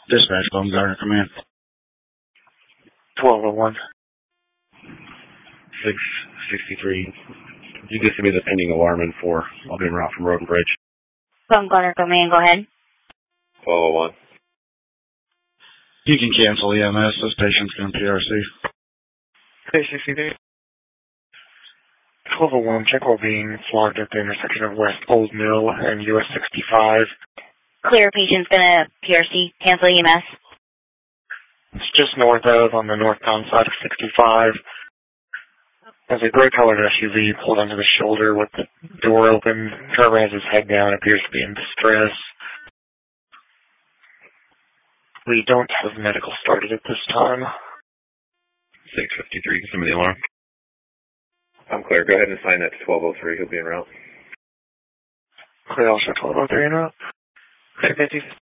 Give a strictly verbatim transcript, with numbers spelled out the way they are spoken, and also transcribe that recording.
Dispatch, Baumgartner Command. twelve oh one. six sixty-three. You can give me the pending alarm in four. I'll be en route from Road and Bridge. Baumgartner Command, go ahead. twelve oh one. You can cancel E M S. This patient's going to P R C. six sixty-three. twelve oh one, check while being flagged at the intersection of West Old Mill and U S sixty-five. Clear, patient's going to P R C, cancel E M S. It's just north of, on the northbound side of sixty-five. There's a gray-colored S U V pulled onto the shoulder with the door open. Driver has his head down, appears to be in distress. We don't have medical started at this time. six fifty-three, give me the alarm. I'm clear. Go ahead and assign that to twelve oh three. He'll be en route. Clear also twelve oh three en route.